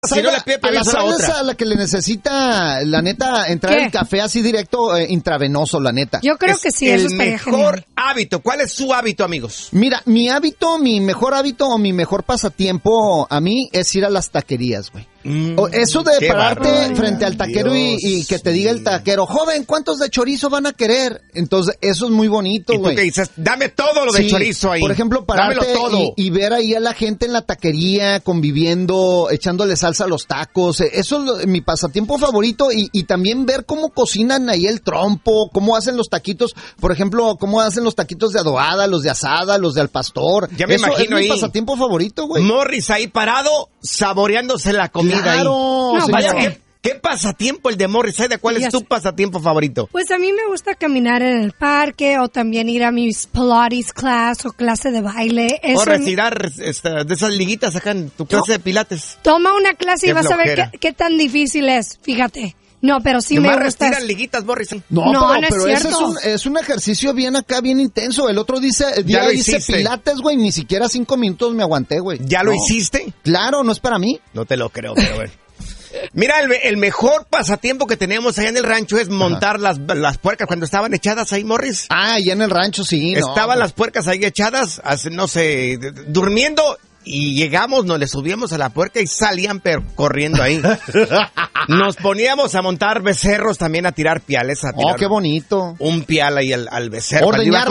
Si no le pide permiso a la otra. A la que le necesita, la neta, entrar el café así directo, intravenoso, la neta. Yo creo que sí, eso estaría el mejor genial. hábito. ¿Cuál es su hábito, amigos? Mira, mi mejor hábito o mi mejor pasatiempo a mí es ir a las taquerías, güey. Eso de pararte frente al taquero y que te diga el taquero, joven, ¿cuántos de chorizo van a querer? Entonces, eso es muy bonito, güey. Y tú que dices, dame todo lo de chorizo ahí. Por ejemplo, pararte y ver ahí a la gente en la taquería conviviendo, echándole salsa a los tacos. Eso es mi pasatiempo favorito y también ver cómo cocinan ahí el trompo, cómo hacen los taquitos, por ejemplo, cómo hacen los taquitos de adobada, los de asada, los de al pastor. Ya me imagino es mi pasatiempo favorito, güey. Morris ahí parado, saboreándose la comida. Claro, ahí. Vaya, ¿qué pasatiempo el de Morris? ¿Cuál es tu pasatiempo favorito? Pues a mí me gusta caminar en el parque o también ir a mis Pilates class o clase de baile. O retirar de esas liguitas acá en tu clase de pilates. Toma una clase y vas a ver qué tan difícil es, fíjate. No, pero sí me gusta. Retiran liguitas, Morris. No, pero ese es un ejercicio bien acá, bien intenso. El otro dice pilates, güey, ni siquiera 5 minutos me aguanté, güey. ¿Ya lo hiciste? Claro, no es para mí. No te lo creo, pero bueno. Mira, el mejor pasatiempo que teníamos allá en el rancho es montar las puercas cuando estaban echadas ahí, Morris. Ah, allá en el rancho, sí. Estaban las puercas ahí echadas, no sé, durmiendo. Y llegamos, nos le subíamos a la puerca y salían corriendo ahí. Nos poníamos a montar becerros también, a tirar piales. Qué bonito. Un pial ahí al becerro. Ordeñar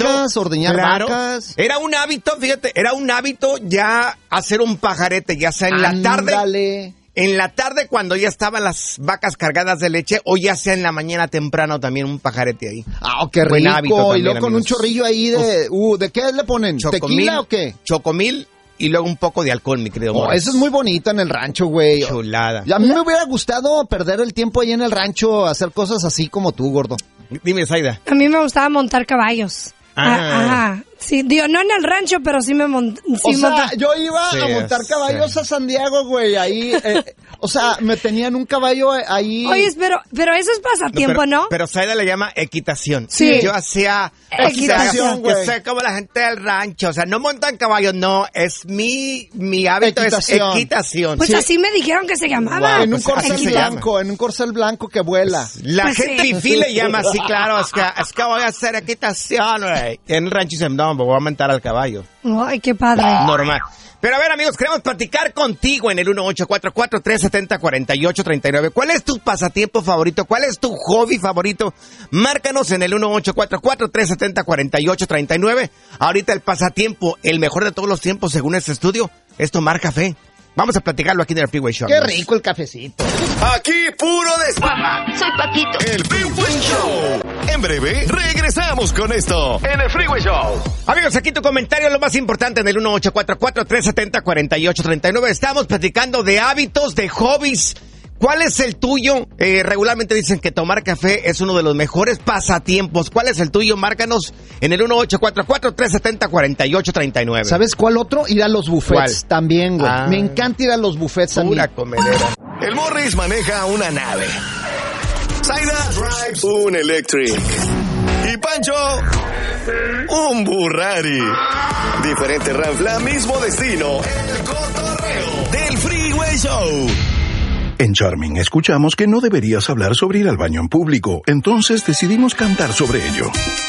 vacas. Era un hábito, fíjate, ya hacer un pajarete, ya sea en la tarde. En la tarde cuando ya estaban las vacas cargadas de leche o ya sea en la mañana temprano también un pajarete ahí. Qué rico. Buen hábito también, y luego con un chorrillo ahí ¿de qué le ponen? ¿Tequila o qué? Chocomil. Y luego un poco de alcohol, mi querido Morris. Eso es muy bonito en el rancho, güey. Chulada. A mí me hubiera gustado perder el tiempo ahí en el rancho, hacer cosas así como tú, gordo. Dime, Zaida. A mí me gustaba montar caballos. Ajá. Sí, digo, no en el rancho, pero sí me monté. Yo iba a montar caballos a San Diego, güey, ahí, me tenían un caballo ahí. Oye, pero eso es pasatiempo, ¿no? Pero Zaida le llama equitación. Sí. Yo hacía equitación, güey. Yo sé como la gente del rancho, no montan caballos, no, es mi hábito es equitación. Pues así me dijeron que se llamaba. En un corcel blanco que vuela. La gente fifí le llama así, claro, es que voy a hacer equitación, güey. En el rancho dicen, no, me voy a montar al caballo. Ay, qué padre. Normal. Pero a ver, amigos, queremos platicar contigo en el 1844-370-4839. ¿Cuál es tu pasatiempo favorito? ¿Cuál es tu hobby favorito? Márcanos en el 1844-370-4839. Ahorita el pasatiempo, el mejor de todos los tiempos, según este estudio, es tomar café. Vamos a platicarlo aquí en el Freeway Show. Qué rico el cafecito. Aquí puro desmadre. Soy Paquito. El Freeway Show. En breve regresamos con esto en el Freeway Show. Amigos, aquí tu comentario, lo más importante en el 1844-370-4839. Estamos platicando de hábitos, de hobbies. ¿Cuál es el tuyo? Regularmente dicen que tomar café es uno de los mejores pasatiempos. ¿Cuál es el tuyo? Márcanos en el 1844-370-4839. ¿Sabes cuál otro? Ir a los buffets también, güey. Me encanta ir a los buffets a mí. Pura comedera. El Morris maneja una nave. Zaida drives un electric. Y Pancho, un Burrari. Diferente ranfla, mismo destino. El cotorreo del Freeway Show. En Charming escuchamos que no deberías hablar sobre ir al baño en público, entonces decidimos cantar sobre ello.